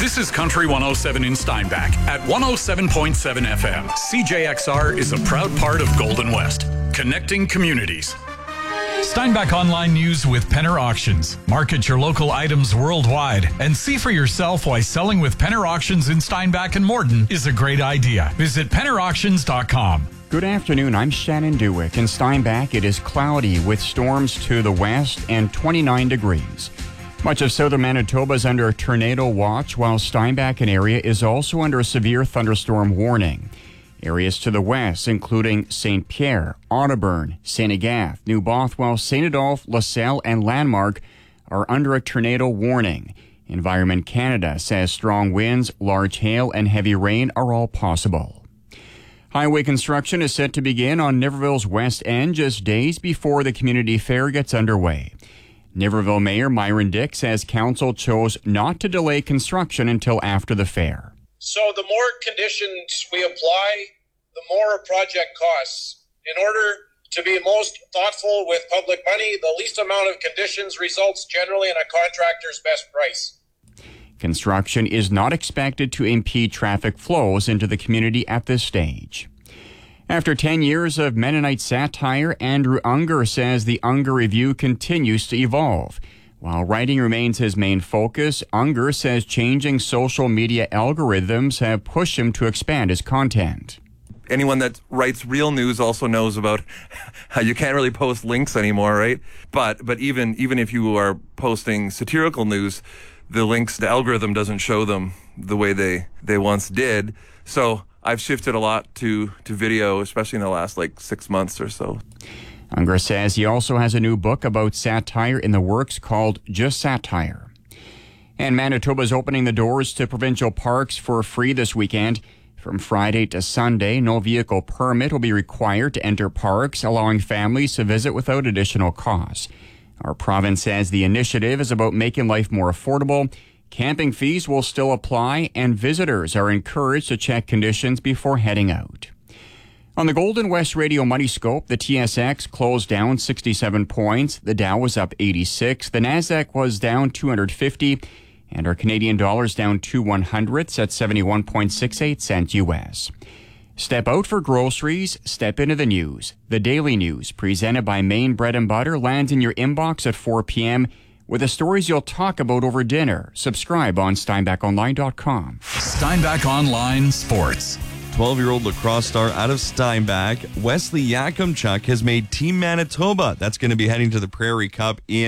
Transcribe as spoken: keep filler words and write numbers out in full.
This is Country one oh seven in Steinbach at one oh seven point seven F M. C J X R is a proud part of Golden West, connecting communities. Steinbach Online News with Penner Auctions. Market your local items worldwide and see for yourself why selling with Penner Auctions in Steinbach and Morden is a great idea. Visit penner auctions dot com. Good afternoon. I'm Shannon Dewick. In Steinbach, it is cloudy with storms to the west and twenty-nine degrees. Much of southern Manitoba is under a tornado watch, while Steinbach area is also under a severe thunderstorm warning. Areas to the west, including Saint Pierre, Otterburn, Saint Agathe, New Bothwell, Saint Adolphe, LaSalle, and Landmark, are under a tornado warning. Environment Canada says strong winds, large hail, and heavy rain are all possible. Highway construction is set to begin on Niverville's west end just days before the community fair gets underway. Niverville Mayor Myron Dick says council chose not to delay construction until after the fair. So the more conditions we apply, the more a project costs. In order to be most thoughtful with public money, the least amount of conditions results generally in a contractor's best price. Construction is not expected to impede traffic flows into the community at this stage. After ten years of Mennonite satire, Andrew Unger says the Unger Review continues to evolve. While writing remains his main focus, Unger says changing social media algorithms have pushed him to expand his content. Anyone that writes real news also knows about how you can't really post links anymore, right? But but even even if you are posting satirical news, the links, the algorithm doesn't show them the way they, they once did. So I've shifted a lot to, to video, especially in the last like six months or so. Unger says he also has a new book about satire in the works called Just Satire. And Manitoba is opening the doors to provincial parks for free this weekend. From Friday to Sunday, no vehicle permit will be required to enter parks, allowing families to visit without additional costs. Our province says the initiative is about making life more affordable. Camping fees will still apply, and visitors are encouraged to check conditions before heading out. On the Golden West Radio Money Scope, the T S X closed down sixty-seven points, the Dow was up eighty-six, the Nasdaq was down two hundred fifty, and our Canadian dollars down two one hundredths at seventy-one point six eight cents U S. Step out for groceries, step into the news. The Daily News, presented by Maine Bread and Butter, lands in your inbox at four p.m. with the stories you'll talk about over dinner. Subscribe on steinbach online dot com. Steinbach Online Sports. twelve-year-old lacrosse star out of Steinbach, Wesley Yakimchuk, has made Team Manitoba. That's going to be heading to the Prairie Cup in